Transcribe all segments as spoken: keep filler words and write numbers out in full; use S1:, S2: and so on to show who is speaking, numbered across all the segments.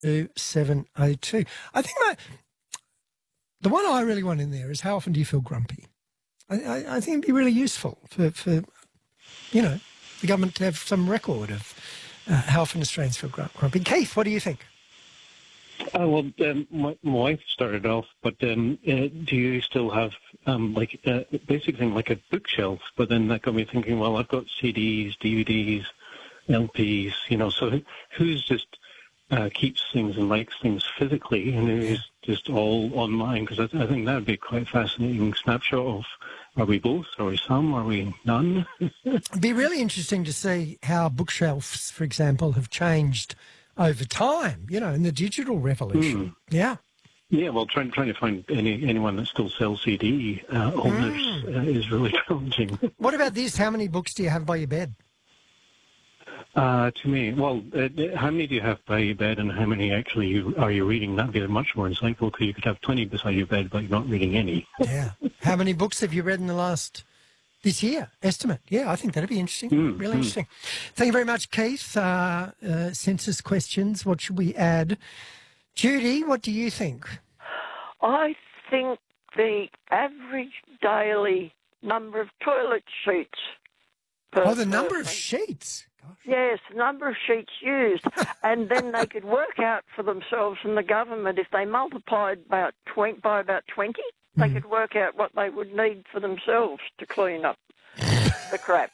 S1: two seven oh two. I think that the one I really want in there is how often do you feel grumpy? I, I, I think it'd be really useful for, for, you know, the government to have some record of uh, how often Australians feel grumpy. Keith, what do you think?
S2: Oh, well, um, my, my wife started off, but um, uh, do you still have, um, like, a uh, basic thing like a bookshelf? But then that got me thinking, well, I've got C Ds, D V Ds, L Ps, you know, so who, who's just uh, keeps things and likes things physically and who's just all online? Because I, I think that would be quite a fascinating snapshot of, are we both, are we some, are we none?
S1: It'd be really interesting to see how bookshelves, for example, have changed over time, you know, in the digital revolution. Mm. Yeah.
S2: Yeah, well, trying trying to find any anyone that still sells C D uh, owners mm. uh, is really challenging.
S1: What about this? How many books do you have by your bed?
S2: Uh, to me, well, uh, how many do you have by your bed and how many actually you, are you reading? That would be much more insightful because you could have twenty beside your bed, but you're not reading any. Yeah.
S1: How many books have you read in the last... This year, estimate. Yeah, I think that'd be interesting. Mm, really mm. interesting. Thank you very much, Keith. Uh, uh, census questions. What should we add? Judy, what do you think?
S3: I think the average daily number of toilet sheets. Per
S1: oh, the number
S3: person.
S1: of sheets? Gosh.
S3: Yes, the number of sheets used. And then they could work out for themselves in the government, if they multiplied about twenty, by about twenty, they mm. could work out what they would need for themselves to clean up the crap.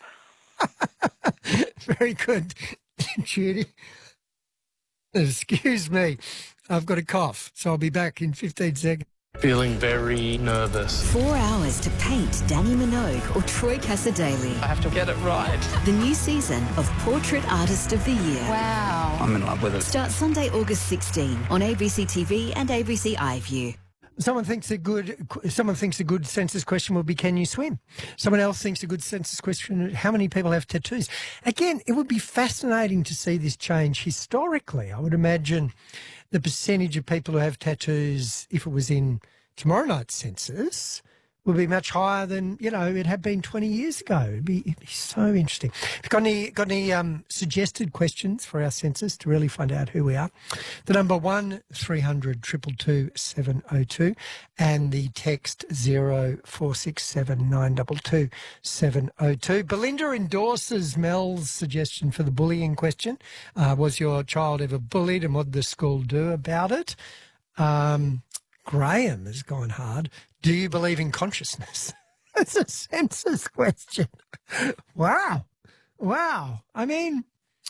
S1: Very good, Judy. Excuse me. I've got a cough, so I'll be back in fifteen seconds.
S4: Feeling very nervous.
S5: Four hours to paint Danny Minogue or Troy Cassar-Daley.
S4: I have to get it right.
S5: The new season of Portrait Artist of the Year.
S4: Wow. I'm in love with it.
S5: Starts Sunday, August sixteenth on A B C T V and A B C iView.
S1: Someone thinks a good someone thinks a good census question would be, can you swim? Someone else thinks a good census question, how many people have tattoos? Again, it would be fascinating to see this change historically. I would imagine the percentage of people who have tattoos, if it was in tomorrow night's census, would be much higher than, you know, it had been twenty years ago. It'd be, it'd be so interesting. If you've got any, got any um, suggested questions for our census to really find out who we are, the number one three hundred two two two seven oh two and the text zero four six seven nine two two seven oh two. Belinda endorses Mel's suggestion for the bullying question. Uh, was your child ever bullied and what did the school do about it? Um, Graham has gone hard. Do you believe in consciousness? It's a census question. Wow. Wow. I mean,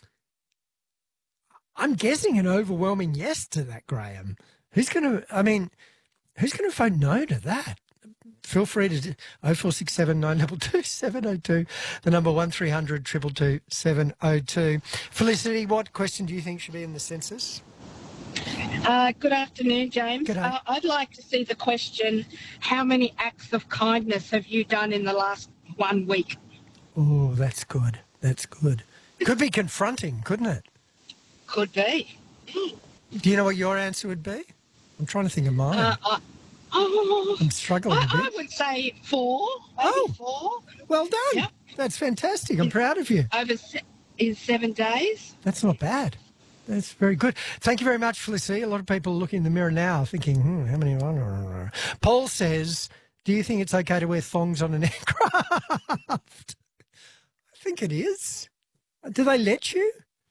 S1: I'm guessing an overwhelming yes to that, Graham. Who's going to, I mean, who's going to vote no to that? Feel free to oh four six seven nine two two seven oh two, the number one three hundred two two two seven oh two. Felicity, what question do you think should be in the census?
S6: Uh, good afternoon, James.
S1: Uh,
S6: I'd like to see the question, how many acts of kindness have you done in the last one week?
S1: Oh, that's good. That's good. Could be confronting, couldn't it?
S6: Could be.
S1: Do you know what your answer would be? I'm trying to think of mine.
S6: Uh, I, oh,
S1: I'm struggling
S6: I,
S1: a bit.
S6: I would say four, maybe
S1: oh,
S6: four.
S1: Well done.
S6: Yep.
S1: That's fantastic. I'm proud of you.
S6: Over se- in seven days.
S1: That's not bad. That's very good. Thank you very much, Felicity. A lot of people looking in the mirror now thinking, hmm, how many... Paul says, do you think it's okay to wear thongs on an aircraft? I think it is. Do they let you?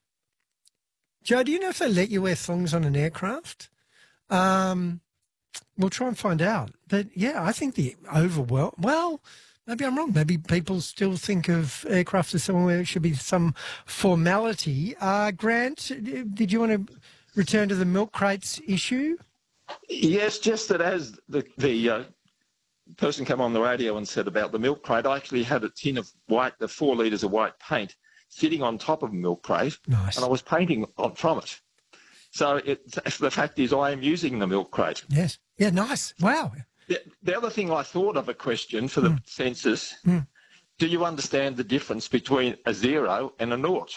S1: Joe, do you know if they let you wear thongs on an aircraft? Um, we'll try and find out. But, yeah, I think the overwhelm... Well... Maybe I'm wrong. Maybe people still think of aircraft as somewhere where it should be some formality. Uh, Grant, did you want to return to the milk crates issue?
S7: Yes, just that as the, the uh, person came on the radio and said about the milk crate, I actually had a tin of white, the four litres of white paint sitting on top of a milk crate,
S1: nice. And
S7: I was painting on, from it. So it, the fact is I am using the milk crate.
S1: Yes. Yeah, nice. Wow.
S7: The, the other thing I thought of a question for the mm. census, mm. do you understand the difference between a zero and a naught?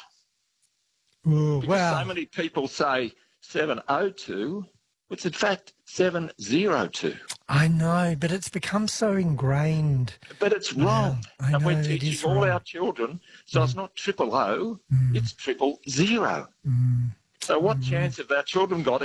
S1: Ooh,
S7: because
S1: wow.
S7: so many people say seven oh two, it's in fact seven oh two.
S1: I know, but it's become so ingrained.
S7: But it's wrong.
S1: Yeah, I
S7: and
S1: know,
S7: we're teaching all
S1: wrong.
S7: our children, so mm. it's not triple O, mm. it's triple zero.
S1: Mm.
S7: So what
S1: mm.
S7: chance have our children got